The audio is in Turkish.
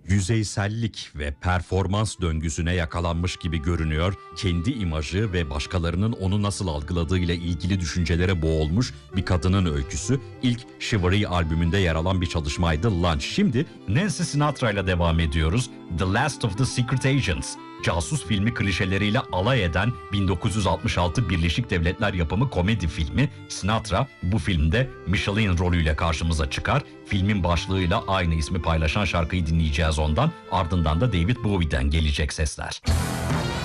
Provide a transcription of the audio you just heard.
Yüzeysellik ve performans döngüsüne yakalanmış gibi görünüyor, kendi imajı ve başkalarının onu nasıl algıladığıyla ilgili düşüncelere boğulmuş bir kadının öyküsü ilk Shivery albümünde yer alan bir çalışmaydı Lunch. Şimdi Nancy Sinatra ile devam ediyoruz. The Last of the Secret Agents. Casus filmi klişeleriyle alay eden 1966 Birleşik Devletler yapımı komedi filmi. Sinatra bu filmde Michelin rolüyle karşımıza çıkar. Filmin başlığıyla aynı ismi paylaşan şarkıyı dinleyeceğiz ondan. Ardından da David Bowie'den gelecek sesler.